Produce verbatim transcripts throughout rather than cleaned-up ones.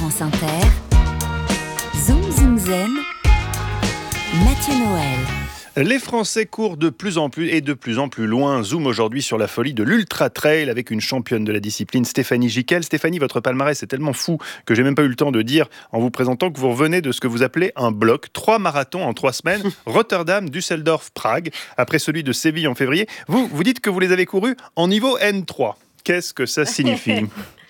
France Inter, Zoom Zoom Zen, Mathieu Noël. Les Français courent de plus en plus et de plus en plus loin. Zoom aujourd'hui sur la folie de l'Ultra Trail avec une championne de la discipline, Stéphanie Gicquel. Stéphanie, votre palmarès est tellement fou que j'ai même pas eu le temps de dire en vous présentant que vous revenez de ce que vous appelez un bloc. Trois marathons en trois semaines, Rotterdam, Düsseldorf, Prague, après celui de Séville en février. Vous, vous dites que vous les avez courus en niveau N trois. Qu'est-ce que ça signifie ?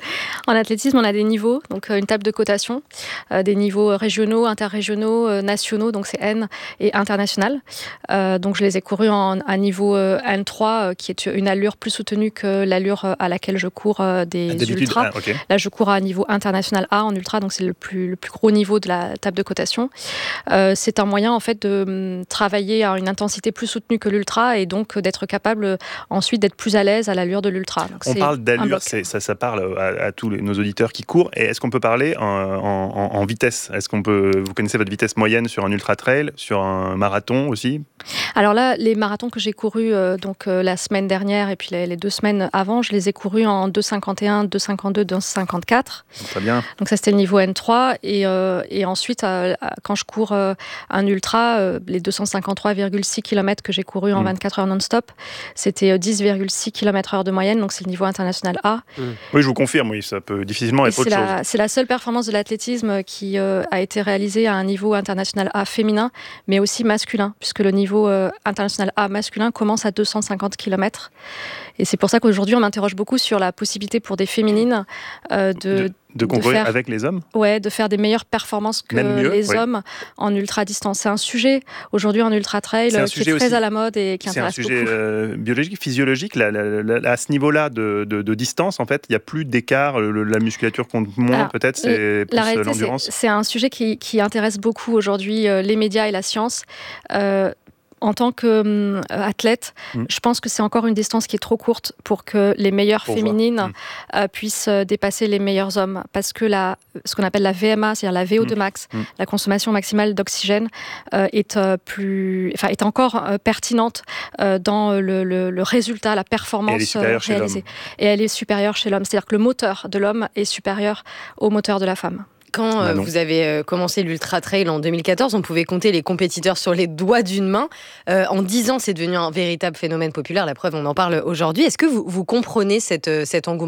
En athlétisme, on a des niveaux, donc une table de cotation, euh, des niveaux régionaux, interrégionaux, euh, nationaux, donc c'est N, et international. Euh, donc je les ai courus en, à niveau euh, N trois, euh, qui est une allure plus soutenue que l'allure à laquelle je cours euh, des D'habitude, ultras. ah, okay. Là, je cours à un niveau international A en ultra, donc c'est le plus, le plus gros niveau de la table de cotation. Euh, c'est un moyen en fait de um, travailler à une intensité plus soutenue que l'ultra et donc d'être capable euh, ensuite d'être plus à l'aise à l'allure de l'ultra. Donc, on c'est parle d'allure, c'est, ça, ça parle à, à tous les, nos auditeurs qui courent. Et est-ce qu'on peut parler en, en, en vitesse ? Est-ce qu'on peut, vous connaissez votre vitesse moyenne sur un ultra trail, sur un marathon aussi ? Alors là, les marathons que j'ai courus euh, donc euh, la semaine dernière et puis les, les deux semaines avant, je les ai courus en deux cinquante et un, deux cinquante-deux, deux cinquante-quatre. Très bien. Donc ça c'était le niveau N trois et, euh, et ensuite euh, quand je cours euh, un ultra, euh, les deux cent cinquante-trois virgule six kilomètres que j'ai couru en mmh. vingt-quatre heures non-stop, c'était dix virgule six kilomètres heure de moyenne, donc c'est le niveau international A. Mmh. Oui, je vous confirme, oui, ça peut difficilement être et autre c'est chose. La, c'est la seule performance de l'athlétisme qui euh, a été réalisée à un niveau international A féminin, mais aussi masculin, puisque le niveau euh, international A masculin commence à deux cent cinquante kilomètres. Et c'est pour ça qu'aujourd'hui, on m'interroge beaucoup sur la possibilité pour des féminines euh, de, de, de concourir de faire, avec les hommes. Ouais, de faire des meilleures performances que mieux, les ouais. hommes en ultra-distance. C'est un sujet, aujourd'hui, en ultra-trail, qui est très aussi, à la mode et qui intéresse beaucoup. C'est un sujet euh, biologique, physiologique. La, la, la, à ce niveau-là de, de, de distance, en fait, il n'y a plus d'écart. Le, la musculature compte moins, Alors, peut-être, c'est plus la réalité, l'endurance. C'est, c'est un sujet qui, qui intéresse beaucoup aujourd'hui euh, les médias et la science. Euh, En tant qu'athlète, euh, mmh. je pense que c'est encore une distance qui est trop courte pour que les meilleures pour féminines mmh. euh, puissent dépasser les meilleurs hommes. Parce que la, ce qu'on appelle la V M A, c'est-à-dire la V O deux max, mmh. la consommation maximale d'oxygène, euh, est, euh, plus, enfin, est encore euh, pertinente euh, dans le, le, le résultat, la performance euh, réalisée. Et elle est supérieure chez l'homme. C'est-à-dire que le moteur de l'homme est supérieur au moteur de la femme. Quand euh, vous avez euh, commencé l'Ultra Trail en deux mille quatorze, on pouvait compter les compétiteurs sur les doigts d'une main. Euh, en dix ans, c'est devenu un véritable phénomène populaire. La preuve, on en parle aujourd'hui. Est-ce que vous, vous comprenez cette, euh, cet engouement ?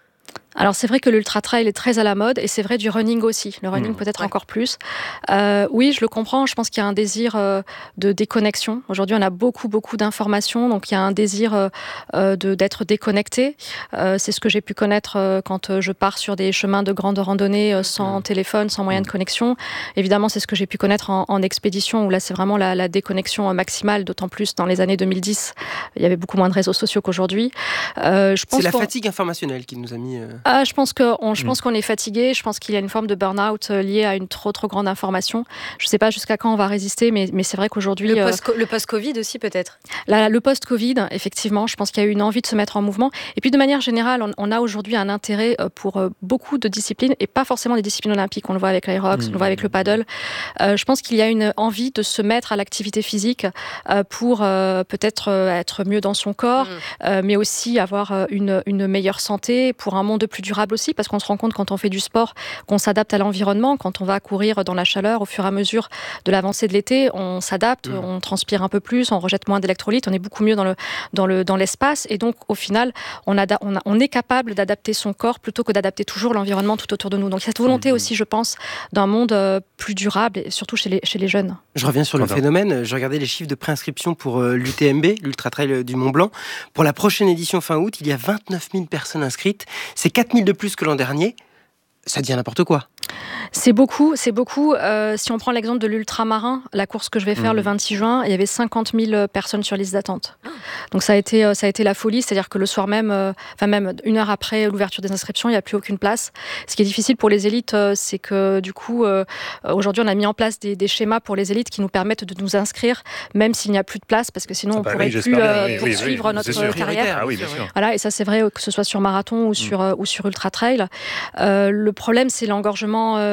Alors c'est vrai que l'ultra trail est très à la mode et c'est vrai du running aussi. Le running mmh, peut-être ouais. encore plus. Euh, oui, je le comprends. Je pense qu'il y a un désir euh, de déconnexion. Aujourd'hui, on a beaucoup beaucoup d'informations, donc il y a un désir euh, de d'être déconnecté. Euh, c'est ce que j'ai pu connaître euh, quand euh, je pars sur des chemins de grande randonnée euh, sans mmh. téléphone, sans moyen mmh. de connexion. Évidemment, c'est ce que j'ai pu connaître en, en expédition où là, c'est vraiment la, la déconnexion maximale. D'autant plus dans les années deux mille dix, il y avait beaucoup moins de réseaux sociaux qu'aujourd'hui. Euh, je pense c'est la fatigue informationnelle qui nous a mis. Euh... Ah, je pense que on, je pense qu'on est fatigué. Je pense qu'il y a une forme de burn-out liée à une trop trop grande information. Je ne sais pas jusqu'à quand on va résister, mais mais c'est vrai qu'aujourd'hui le, post- euh, le post-Covid aussi peut-être. La, le post-Covid, effectivement, je pense qu'il y a eu une envie de se mettre en mouvement. Et puis de manière générale, on, on a aujourd'hui un intérêt pour euh, beaucoup de disciplines et pas forcément des disciplines olympiques. On le voit avec l'aérox, mmh. on le voit avec le paddle. Euh, je pense qu'il y a une envie de se mettre à l'activité physique euh, pour euh, peut-être euh, être mieux dans son corps, mmh. euh, mais aussi avoir euh, une une meilleure santé pour un monde plus durable aussi, parce qu'on se rend compte quand on fait du sport qu'on s'adapte à l'environnement. Quand on va courir dans la chaleur, au fur et à mesure de l'avancée de l'été, on s'adapte, mmh. on transpire un peu plus, on rejette moins d'électrolytes, on est beaucoup mieux dans, le, dans, le, dans l'espace. Et donc, au final, on, a, on, a, on est capable d'adapter son corps plutôt que d'adapter toujours l'environnement tout autour de nous. Donc, cette volonté mmh. aussi, je pense, d'un monde plus durable, et surtout chez les, chez les jeunes. Je reviens sur le Pardon. phénomène. Je regardais les chiffres de préinscription pour euh, l'U T M B, l'Ultra Trail du Mont Blanc. Pour la prochaine édition fin août, il y a vingt-neuf mille personnes inscrites. C'est quatre mille de plus que l'an dernier. Ça devient n'importe quoi. C'est beaucoup, c'est beaucoup. Euh, si on prend l'exemple de l'ultramarin, la course que je vais faire mmh. le vingt-six juin, il y avait cinquante mille personnes sur liste d'attente. Donc ça a été, ça a été la folie, c'est-à-dire que le soir même, euh, enfin même une heure après l'ouverture des inscriptions, il n'y a plus aucune place. Ce qui est difficile pour les élites, euh, c'est que du coup, euh, aujourd'hui, on a mis en place des, des schémas pour les élites qui nous permettent de nous inscrire, même s'il n'y a plus de place, parce que sinon, ah bah on ne pourrait oui, plus euh, oui, poursuivre oui, oui, notre carrière. Ah oui, bien sûr. Voilà, et ça, c'est vrai que ce soit sur marathon ou sur, mmh. euh, ou sur ultra trail. Euh, le problème, c'est l'engorgement euh,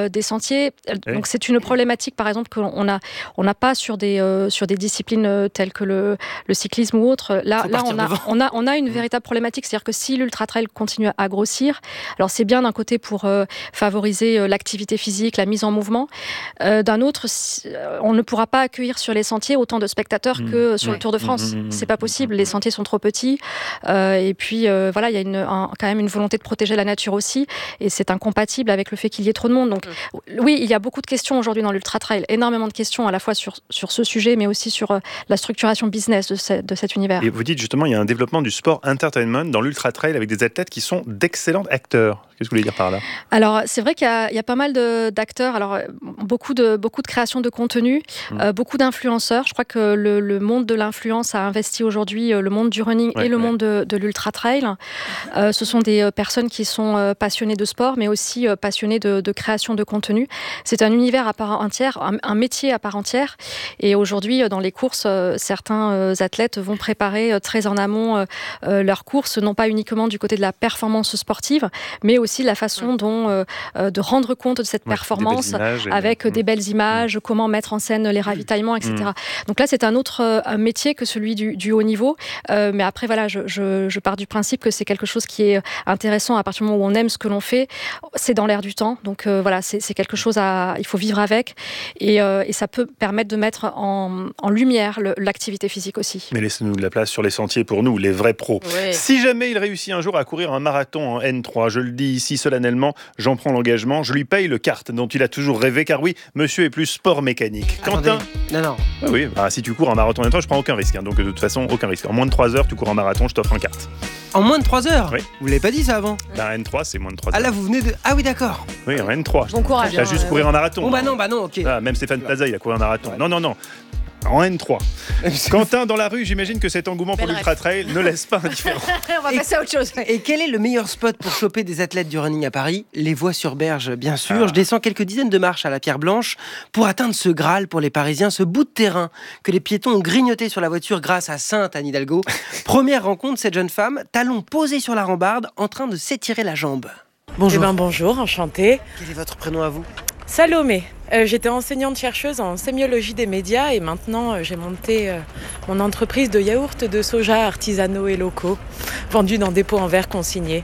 des sentiers. Oui. Donc c'est une problématique, par exemple, qu'on a, on n'a pas sur des, euh, sur des disciplines euh, telles que le, le cyclisme ou autre. Là, Faut là partir on, a, devant. on, a, on a une véritable problématique. C'est-à-dire que si l'ultra-trail continue à grossir, alors c'est bien d'un côté pour euh, favoriser euh, l'activité physique, la mise en mouvement. Euh, d'un autre, si, euh, on ne pourra pas accueillir sur les sentiers autant de spectateurs Mmh. que sur Ouais. le Tour de France. Mmh, mmh, C'est pas possible. Les sentiers sont trop petits. Euh, et puis, euh, voilà, il y a une, un, quand même une volonté de protéger la nature aussi. Et c'est incompatible avec le fait qu'il y ait trop de monde. Donc, oui, il y a beaucoup de questions aujourd'hui dans l'ultra-trail. Énormément de questions à la fois sur, sur ce sujet, mais aussi sur euh, la structuration business de, ce, de cet univers. Et vous dites justement, il y a un développement du sport entertainment dans l'ultra-trail avec des athlètes qui sont d'excellents acteurs. Qu'est-ce que vous voulez dire par là ? Alors, c'est vrai qu'il y a, il y a pas mal de, d'acteurs, alors euh, beaucoup de, beaucoup de création de contenu, Mmh. euh, beaucoup d'influenceurs. Je crois que le, le monde de l'influence a investi aujourd'hui euh, le monde du running Ouais, et le ouais. monde de, de l'ultra-trail. Euh, ce sont des euh, personnes qui sont euh, passionnées de sport, mais aussi euh, passionnées de, de création de contenu. C'est un univers à part entière, un, un métier à part entière. Et aujourd'hui, euh, dans les courses, euh, certains euh, athlètes vont préparer euh, très en amont euh, euh, leurs courses, non pas uniquement du côté de la performance sportive, mais aussi la façon dont euh, euh, de rendre compte de cette Ouais, performance des belles images et- avec Mmh. des belles images, comment mettre en scène les ravitaillements, et cetera. Donc là, c'est un autre euh, un métier que celui du, du haut niveau. Euh, mais après, voilà, je, je, je pars du principe que c'est quelque chose qui est intéressant à partir du moment où on aime ce que l'on fait. C'est dans l'air du temps. Donc euh, voilà, c'est, c'est quelque chose à... Il faut vivre avec. Et, euh, et ça peut permettre de mettre en, en lumière le, l'activité physique aussi. Mais laissez-nous de la place sur les sentiers pour nous, les vrais pros. Ouais. Si jamais il réussit un jour à courir un marathon en N trois, je le dis ici solennellement, j'en prends l'engagement, je lui paye le kart dont il a toujours rêvé, car oui, monsieur est plus sport mécanique. Quentin, Attendez. Non, non. ah oui, bah, si tu cours un marathon en N trois, je prends aucun risque, hein, donc de toute façon, aucun risque. En moins de trois heures, tu cours un marathon, je t'offre un kart. En moins de trois heures. Oui. Vous l'avez pas dit ça avant. Bah, N trois, c'est moins de trois heures. Ah là, vous venez de. Ah oui, d'accord. Oui, en N trois. Bon courage. T'as hein, juste euh, courir un marathon. Bon bah non, bah non, ok. Ah, même Stéphane Plaza, il a couru un marathon. Non, non, non. En N trois. Quentin, dans la rue, j'imagine que cet engouement pour Belle l'ultra-trail ne laisse pas indifférent. On va Et- passer à autre chose. Et quel est le meilleur spot pour choper des athlètes du running à Paris ? Les voies sur berge, bien sûr. Ah. Je descends quelques dizaines de marches à la Pierre Blanche pour atteindre ce Graal pour les Parisiens, ce bout de terrain que les piétons ont grignoté sur la voiture grâce à Sainte Anne Hidalgo. Première rencontre, cette jeune femme, talons posés sur la rambarde, en train de s'étirer la jambe. Eh Bonjour. ben bonjour, enchantée. Quel est votre prénom à vous ? Salomé. Euh, j'étais enseignante-chercheuse en sémiologie des médias et maintenant euh, j'ai monté euh, mon entreprise de yaourts de soja artisanaux et locaux, vendus dans des pots en verre consignés.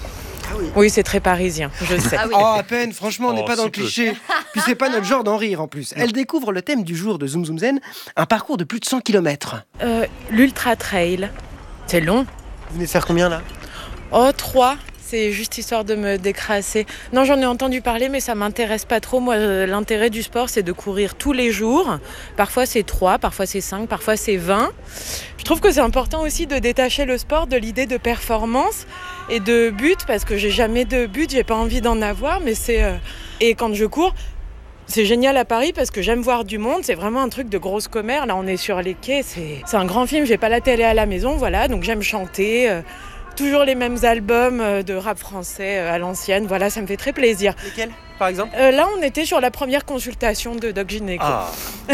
Ah oui. Oui, c'est très parisien, je sais. Ah oui. Oh, à peine, franchement, on n'est Oh, pas dans si le peu. cliché. Puis c'est pas notre genre d'en rire en plus. Elle découvre le thème du jour de Zoom Zoom Zen, un parcours de plus de cent kilomètres. Euh, L'ultra trail, c'est long. Vous venez de faire combien là ? Oh, trois. C'est juste histoire de me décrasser. Non, j'en ai entendu parler, mais ça m'intéresse pas trop. Moi, euh, l'intérêt du sport, c'est de courir tous les jours. Parfois, c'est trois, parfois, c'est cinq, parfois, c'est vingt. Je trouve que c'est important aussi de détacher le sport de l'idée de performance et de but, parce que j'ai jamais de but, j'ai pas envie d'en avoir, mais c'est... euh, Et quand je cours, c'est génial à Paris parce que j'aime voir du monde, c'est vraiment un truc de grosse commère. Là, on est sur les quais, c'est, c'est un grand film, j'ai pas la télé à la maison, voilà, donc j'aime chanter... euh, Toujours les mêmes albums euh, de rap français euh, à l'ancienne. Voilà, ça me fait très plaisir. Lesquels, par exemple ? Euh, là, on était sur la première consultation de Doc Gynéco. Ah,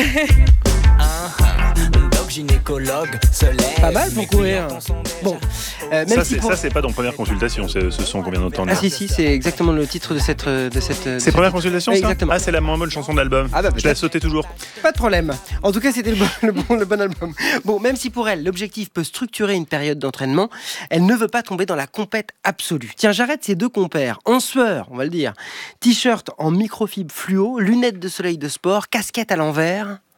Doc gynécologue se lève. pas mal pour courir. Bon, euh, même Ça, si c'est, pour- ça, c'est pas dans première consultation, c'est- ce son qu'on vient d'entendre. Ah si, si, c'est exactement le titre de cette... De cette de C'est cette- première consultation, ça ? Exactement. Ah, c'est la moins bonne chanson de l'album. Ah bah, je la sautais toujours. Pas de problème. En tout cas, c'était le bon, le, bon, le bon album. Bon, même si pour elle, l'objectif peut structurer une période d'entraînement, elle ne veut pas tomber dans la compète absolue. Tiens, j'arrête ces deux compères, en sueur, on va le dire. T-shirt en microfibre fluo, lunettes de soleil de sport, casquette à l'envers.